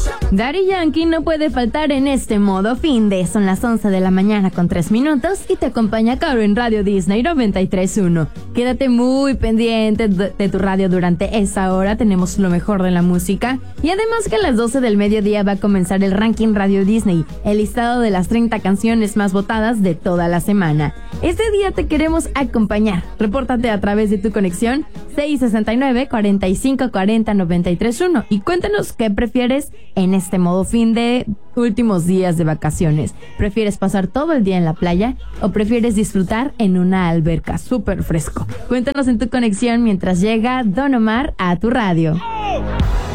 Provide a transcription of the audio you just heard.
Daddy Yankee no puede faltar en este modo fin de. Son las 11 de la mañana con 3 minutos y te acompaña Caro en Radio Disney 93.1. Quédate muy pendiente de tu radio durante esa hora. Tenemos lo mejor de la música. Y además que a las 12 del mediodía va a comenzar el Ranking Radio Disney, el listado de las 30 canciones más votadas de toda la semana. Este día te queremos acompañar. Repórtate a través de tu conexión 669-4540-931 y cuéntanos qué prefieres en este modo fin de últimos días de vacaciones. ¿Prefieres pasar todo el día en la playa o prefieres disfrutar en una alberca súper fresco? Cuéntanos en tu conexión mientras llega Don Omar a tu radio.